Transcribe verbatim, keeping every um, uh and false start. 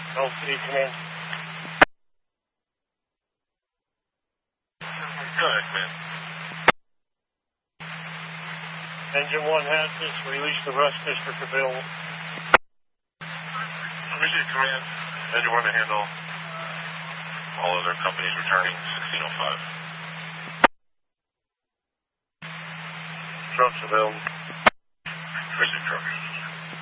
L C D command. Go ahead, man. Engine one has this. Release the rest district available. Immediate command. Engine one to handle all other companies returning sixteen oh five. Trucks available. Tracing trucks.